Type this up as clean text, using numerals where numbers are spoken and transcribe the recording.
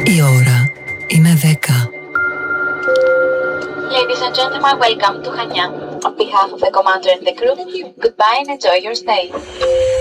Η ώρα είναι 10. Ladies and gentlemen, welcome to Hania. On behalf of the commander and the crew, goodbye and enjoy your stay.